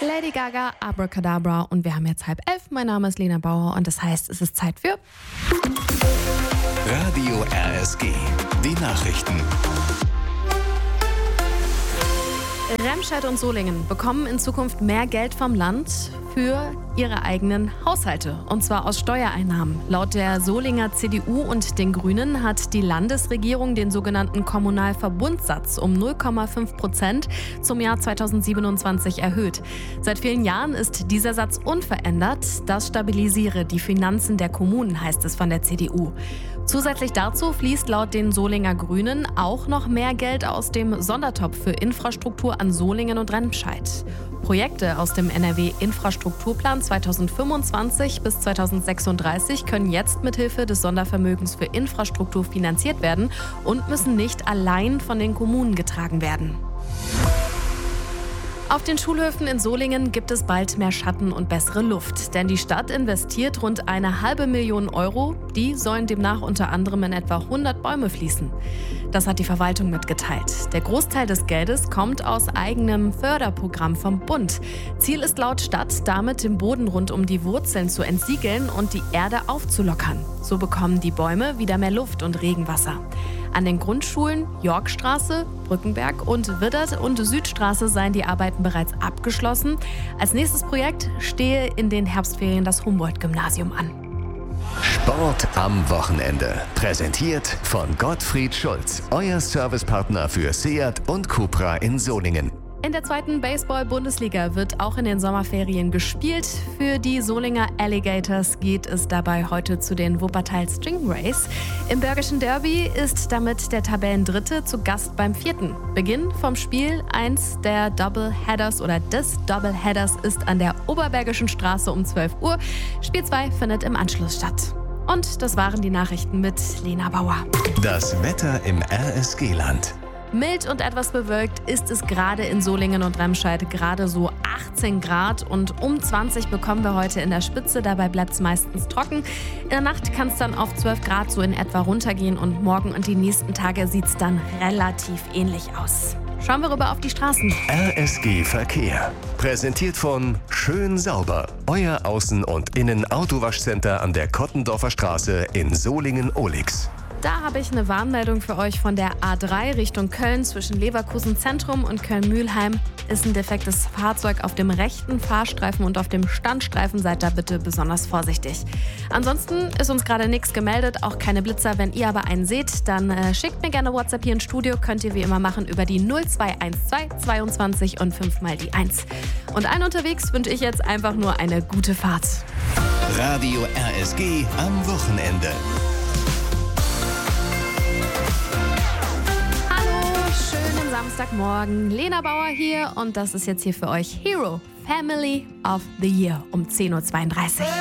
Lady Gaga, Abracadabra und wir haben jetzt 10:30. Mein Name ist Lena Bauer und das heißt, es ist Zeit für Radio RSG, die Nachrichten. Remscheid und Solingen bekommen in Zukunft mehr Geld vom Land für ihre eigenen Haushalte, und zwar aus Steuereinnahmen. Laut der Solinger CDU und den Grünen hat die Landesregierung den sogenannten Kommunalverbundssatz um 0,5% zum Jahr 2027 erhöht. Seit vielen Jahren ist dieser Satz unverändert. Das stabilisiere die Finanzen der Kommunen, heißt es von der CDU. Zusätzlich dazu fließt laut den Solinger Grünen auch noch mehr Geld aus dem Sondertopf für Infrastruktur an Solingen und Remscheid. Projekte aus dem NRW-Infrastrukturplan 2025 bis 2036 können jetzt mithilfe des Sondervermögens für Infrastruktur finanziert werden und müssen nicht allein von den Kommunen getragen werden. Auf den Schulhöfen in Solingen gibt es bald mehr Schatten und bessere Luft, denn die Stadt investiert rund 500.000 Euro. Die sollen demnach unter anderem in etwa 100 Bäume fließen. Das hat die Verwaltung mitgeteilt. Der Großteil des Geldes kommt aus eigenem Förderprogramm vom Bund. Ziel ist laut Stadt, damit den Boden rund um die Wurzeln zu entsiegeln und die Erde aufzulockern. So bekommen die Bäume wieder mehr Luft und Regenwasser. An den Grundschulen Yorkstraße, Brückenberg und Widdert und Südstraße seien die Arbeiten bereits abgeschlossen. Als nächstes Projekt stehe in den Herbstferien das Humboldt-Gymnasium an. Sport am Wochenende. Präsentiert von Gottfried Schulz, euer Servicepartner für Seat und Cupra in Solingen. In der zweiten Baseball-Bundesliga wird auch in den Sommerferien gespielt. Für die Solinger Alligators geht es dabei heute zu den Wuppertal Stingrays. Im Bergischen Derby ist damit der Tabellendritte zu Gast beim 4. Beginn vom Spiel 1 der Doubleheaders oder des Doubleheaders ist an der Oberbergischen Straße um 12 Uhr. Spiel 2 findet im Anschluss statt. Und das waren die Nachrichten mit Lena Bauer. Das Wetter im RSG-Land. Mild und etwas bewölkt ist es gerade in Solingen und Remscheid, gerade so 18 Grad und um 20 bekommen wir heute in der Spitze, dabei bleibt es meistens trocken. In der Nacht kann es dann auf 12 Grad so in etwa runtergehen und morgen und die nächsten Tage sieht es dann relativ ähnlich aus. Schauen wir rüber auf die Straßen. RSG Verkehr. Präsentiert von Schön Sauber, euer Außen- und Innen-Autowaschcenter an der Kottendorfer Straße in Solingen-Olix. Da habe ich eine Warnmeldung für euch von der A3 Richtung Köln zwischen Leverkusen Zentrum und Köln-Mühlheim. Ist ein defektes Fahrzeug auf dem rechten Fahrstreifen und auf dem Standstreifen. Seid da bitte besonders vorsichtig. Ansonsten ist uns gerade nichts gemeldet, auch keine Blitzer. Wenn ihr aber einen seht, dann schickt mir gerne WhatsApp hier ins Studio. Könnt ihr wie immer machen über die 0212 22 und 5 mal die 1. Und allen unterwegs wünsche ich jetzt einfach nur eine gute Fahrt. Radio RSG am Wochenende. Samstagmorgen, Lena Bauer hier und das ist jetzt hier für euch Hero Family of the Year um 10.32 Uhr.